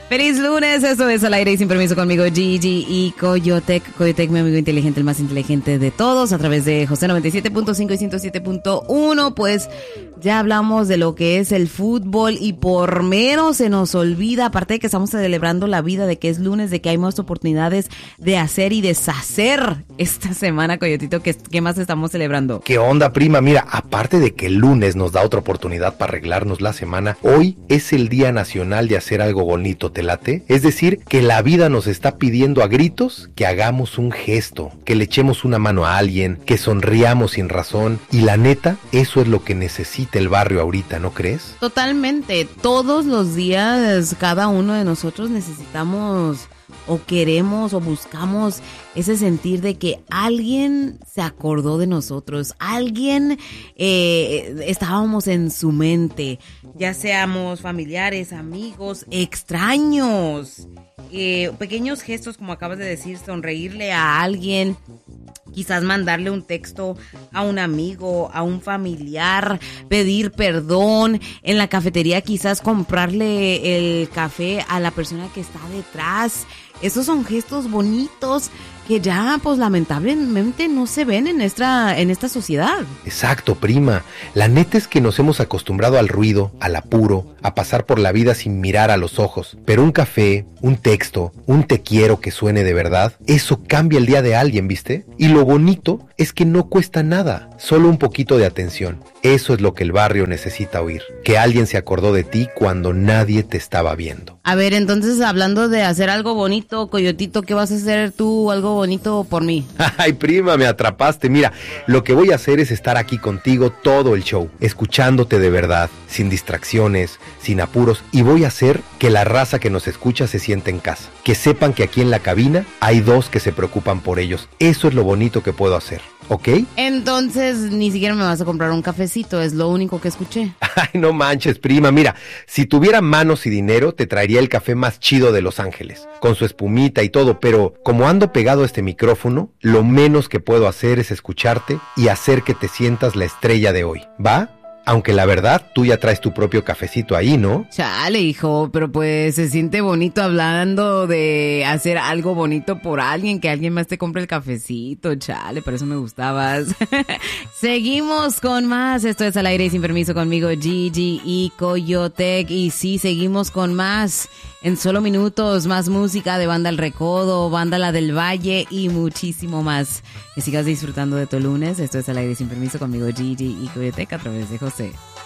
Feliz lunes, eso es Al Aire y Sin Permiso conmigo, Gigi y Coyotec. Coyotec, mi amigo inteligente, el más inteligente de todos, a través de José 97.5 y 107.1. Pues ya hablamos de lo que es el fútbol y por menos se nos olvida, aparte de que estamos celebrando la vida, de que es lunes, de que hay más oportunidades de hacer y deshacer esta semana, Coyotito. ¿Qué más estamos celebrando? ¿Qué onda, prima? Mira, aparte de que el lunes nos da otra oportunidad para arreglarnos la semana, hoy es el Día Nacional de hacer algo bonito. ¿Te late? Es decir, que la vida nos está pidiendo a gritos que hagamos un gesto, que le echemos una mano a alguien, que sonriamos sin razón. Y la neta, eso es lo que necesita el barrio ahorita, ¿no crees? Totalmente. Todos los días, cada uno de nosotros necesitamos o queremos o buscamos ese sentir de que alguien se acordó de nosotros, alguien estábamos en su mente, ya seamos familiares, amigos, extraños, pequeños gestos como acabas de decir, sonreírle a alguien, quizás mandarle un texto a un amigo, a un familiar, pedir perdón, en la cafetería quizás comprarle el café a la persona que está detrás. Esos son gestos bonitos que ya, pues, lamentablemente no se ven en esta sociedad. Exacto, prima. La neta es que nos hemos acostumbrado al ruido, al apuro, a pasar por la vida sin mirar a los ojos. Pero un café, un texto, un te quiero que suene de verdad, eso cambia el día de alguien, ¿viste? Y lo bonito es que no cuesta nada, solo un poquito de atención. Eso es lo que el barrio necesita oír. Que alguien se acordó de ti cuando nadie te estaba viendo. A ver, entonces, hablando de hacer algo bonito, Coyotito, ¿qué vas a hacer tú algo bonito por mí? Ay, prima, me atrapaste. Mira, lo que voy a hacer es estar aquí contigo todo el show, escuchándote de verdad, sin distracciones, sin apuros, y voy a hacer que la raza que nos escucha se sienta en casa. Que sepan que aquí en la cabina hay dos que se preocupan por ellos. Eso es lo bonito que puedo hacer, ¿ok? Entonces, ni siquiera me vas a comprar un cafecito, es lo único que escuché. Ay, no manches, prima. Mira, si tuviera manos y dinero, te traería el café más chido de Los Ángeles, con su espumita y todo, pero como ando pegado a este micrófono, lo menos que puedo hacer es escucharte y hacer que te sientas la estrella de hoy, ¿va? Aunque la verdad, tú ya traes tu propio cafecito ahí, ¿no? Chale, hijo, pero pues se siente bonito hablando de hacer algo bonito por alguien, que alguien más te compre el cafecito, chale, por eso me gustabas. Seguimos con más, esto es Al Aire y Sin Permiso conmigo, Gigi y Coyotec, y sí, seguimos con más. En solo minutos, más música de Banda El Recodo, Banda La del Valle y muchísimo más. Que sigas disfrutando de tu lunes. Esto es Al Aire Sin Permiso conmigo, Gigi y Coyotec, a través de José